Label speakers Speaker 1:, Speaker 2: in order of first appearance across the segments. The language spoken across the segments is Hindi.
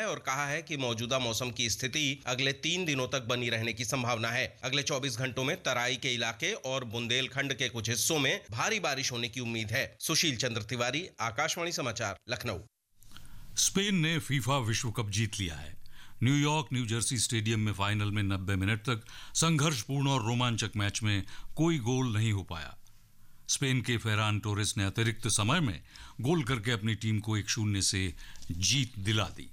Speaker 1: और कहा है कि मौजूदा मौसम की स्थिति अगले 3 दिनों तक बनी रहने की संभावना है। अगले 24 घंटों में तराई के इलाके और बुंदेलखंड के कुछ हिस्सों में भारी बारिश होने की उम्मीद है। सुशील चंद्र तिवारी, आकाशवाणी समाचार, लखनऊ।
Speaker 2: स्पेन ने फीफा विश्व कप जीत लिया है। न्यूयॉर्क न्यू जर्सी स्टेडियम में फाइनल में 90 मिनट तक संघर्षपूर्ण और रोमांचक मैच में कोई गोल नहीं हो पाया। स्पेन के फेरान टोरेस ने अतिरिक्त समय में गोल करके अपनी टीम को 1-0 से जीत दिला दी।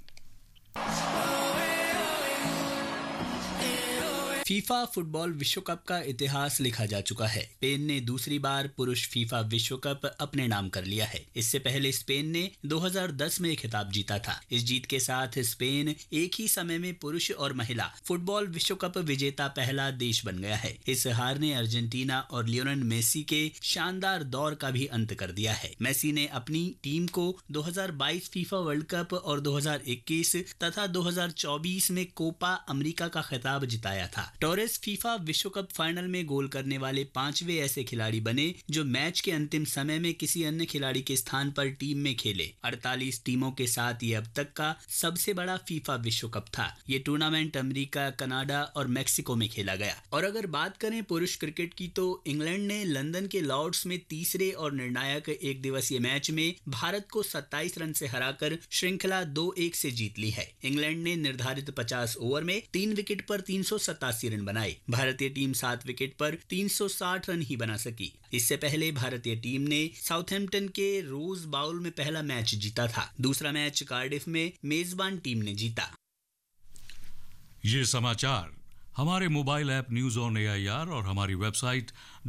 Speaker 3: फीफा फुटबॉल विश्व कप का इतिहास लिखा जा चुका है। स्पेन ने दूसरी बार पुरुष फीफा विश्व कप अपने नाम कर लिया है। इससे पहले स्पेन ने 2010 में खिताब जीता था। इस जीत के साथ स्पेन एक ही समय में पुरुष और महिला फुटबॉल विश्व कप विजेता पहला देश बन गया है। इस हार ने अर्जेंटीना और लियोनेल मेसी के शानदार दौर का भी अंत कर दिया है। मेसी ने अपनी टीम को 2022 फीफा वर्ल्ड कप और 2021 तथा 2024 में कोपा अमेरिका का खिताब जिताया था। टोरेस फीफा विश्व कप फाइनल में गोल करने वाले 5वें ऐसे खिलाड़ी बने जो मैच के अंतिम समय में किसी अन्य खिलाड़ी के स्थान पर टीम में खेले। 48 टीमों के साथ ये अब तक का सबसे बड़ा फीफा विश्व कप था। ये टूर्नामेंट अमेरिका, कनाडा और मैक्सिको में खेला गया। और अगर बात करें पुरुष क्रिकेट की तो इंग्लैंड ने लंदन के लॉर्ड्स में तीसरे और निर्णायक एक दिवसीय मैच में भारत को 27 रन से हराकर श्रृंखला 2-1 से जीत ली है। इंग्लैंड ने निर्धारित 50 ओवर में 3 विकेट पर 387 रन बनाए। भारतीय टीम 7 विकेट पर 360 रन ही बना सकी। इससे पहले भारतीय टीम ने साउथहैम्पटन के रोज बाउल में पहला मैच जीता था। दूसरा मैच कार्डिफ में मेजबान टीम ने जीता।
Speaker 2: ये समाचार हमारे mobile app news on AIR और हमारी वेबसाइट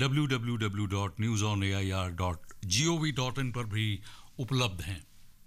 Speaker 2: www.newsonair.gov.in पर भी उपलब्ध हैं।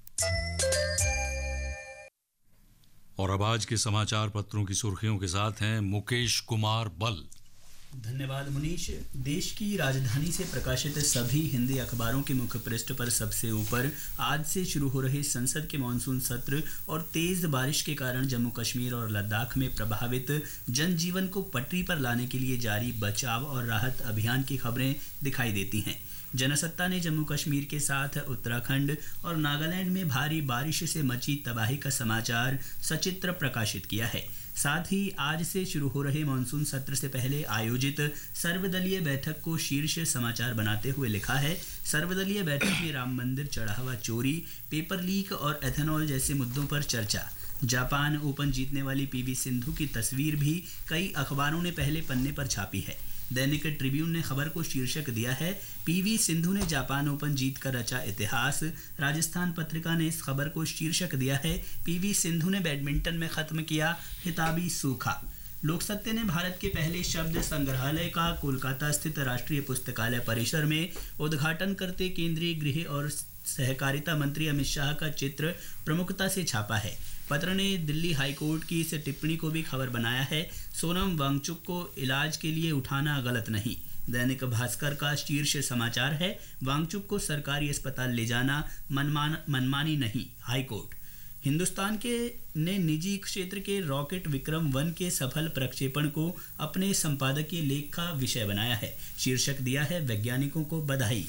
Speaker 2: और अब आज के समाचार पत्रों की सुर्खियों के साथ हैं मुकेश कुमार बल।
Speaker 3: धन्यवाद मुनीश। देश की राजधानी से प्रकाशित सभी हिंदी अखबारों के मुख्य पृष्ठ पर सबसे ऊपर आज से शुरू हो रहे संसद के मानसून सत्र और तेज बारिश के कारण जम्मू कश्मीर और लद्दाख में प्रभावित जनजीवन को पटरी पर लाने के लिए जारी बचाव और राहत अभियान की खबरें दिखाई देती हैं। जनसत्ता ने जम्मू कश्मीर के साथ उत्तराखंड और नागालैंड में भारी बारिश से मची तबाही का समाचार सचित्र प्रकाशित किया है। साथ ही आज से शुरू हो रहे मानसून सत्र से पहले आयोजित सर्वदलीय बैठक को शीर्ष समाचार बनाते हुए लिखा है, सर्वदलीय बैठक में राम मंदिर चढ़ावा चोरी, पेपर लीक और एथेनॉल जैसे मुद्दों पर चर्चा। जापान ओपन जीतने वाली PV सिंधु की तस्वीर भी कई अखबारों ने पहले पन्ने पर छापी है। दैनिक ट्रिब्यून ने खबर को शीर्षक दिया है, PV सिंधु ने जापान ओपन जीतकर रचा इतिहास। राजस्थान पत्रिका ने इस खबर को शीर्षक दिया है, PV सिंधु ने बैडमिंटन में खत्म किया खिताबी सूखा। लोकसत्य ने भारत के पहले शब्द संग्रहालय का कोलकाता स्थित राष्ट्रीय पुस्तकालय परिसर में उद्घाटन करते केंद्रीय गृह और सहकारिता मंत्री अमित शाह का चित्र प्रमुखता से छापा है। पत्र ने दिल्ली हाईकोर्ट की इस टिप्पणी को भी खबर बनाया है, सोनम वांगचुक को इलाज के लिए उठाना गलत नहीं। दैनिक भास्कर का शीर्ष समाचार है, वांगचुक को सरकारी अस्पताल ले जाना मनमानी नहीं, हाईकोर्ट। हिंदुस्तान के ने निजी क्षेत्र के रॉकेट विक्रम 1 के सफल प्रक्षेपण को अपने संपादकीय लेख का विषय बनाया है। शीर्षक दिया है, वैज्ञानिकों को बधाई।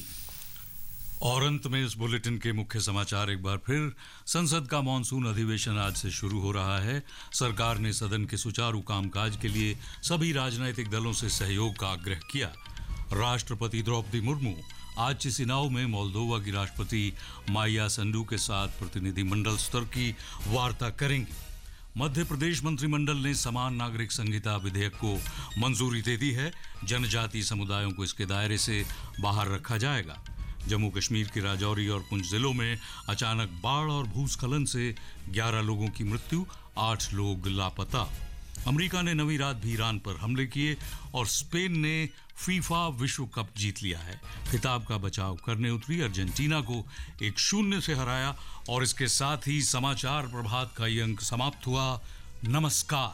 Speaker 2: और अंत में इस बुलेटिन के मुख्य समाचार एक बार फिर। संसद का मानसून अधिवेशन आज से शुरू हो रहा है। सरकार ने सदन के सुचारू कामकाज के लिए सभी राजनीतिक दलों से सहयोग का आग्रह किया। राष्ट्रपति द्रौपदी मुर्मू आज चिसिनाउ में मोल्दोवा की राष्ट्रपति माया संडू के साथ प्रतिनिधिमंडल स्तर की वार्ता करेंगी। मध्य प्रदेश मंत्रिमंडल ने समान नागरिक संहिता विधेयक को मंजूरी दे दी है। जनजातीय समुदायों को इसके दायरे से बाहर रखा जाएगा। जम्मू कश्मीर के राजौरी और पुंछ जिलों में अचानक बाढ़ और भूस्खलन से 11 लोगों की मृत्यु, 8 लोग लापता। अमेरिका ने नवी रात भी ईरान पर हमले किए और स्पेन ने फीफा विश्व कप जीत लिया है। खिताब का बचाव करने उतरी अर्जेंटीना को 1-0 से हराया। और इसके साथ ही समाचार प्रभात का ये अंक समाप्त हुआ। नमस्कार।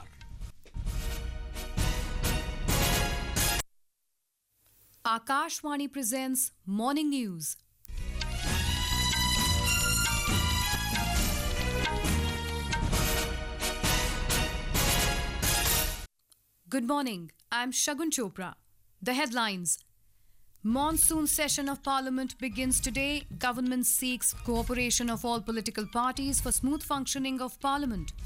Speaker 4: Akashvani presents Morning News. Good morning. I'm Shagun Chopra. The headlines. Monsoon session of Parliament begins today. Government seeks cooperation of all political parties for smooth functioning of Parliament.